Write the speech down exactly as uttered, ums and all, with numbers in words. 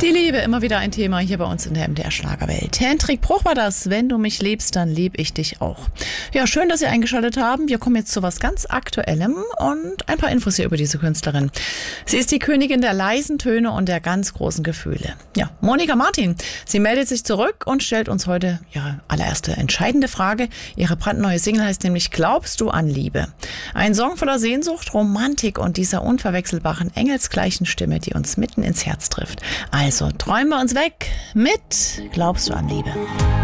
Die Liebe, immer wieder ein Thema hier bei uns in der M D R Schlagerwelt. Hendrik Bruch war das. Wenn du mich liebst, dann lieb ich dich auch. Ja, schön, dass Sie eingeschaltet haben. Wir kommen jetzt zu was ganz Aktuellem und ein paar Infos hier über diese Künstlerin. Sie ist die Königin der leisen Töne und der ganz großen Gefühle. Ja, Monika Martin. Sie meldet sich zurück und stellt uns heute ihre allererste entscheidende Frage. Ihre brandneue Single heißt nämlich Glaubst du an Liebe? Ein Song voller Sehnsucht, Romantik und dieser unverwechselbaren, engelsgleichen Stimme, die uns mitten ins Herz trifft. Also träumen wir uns weg mit Glaubst du an Liebe?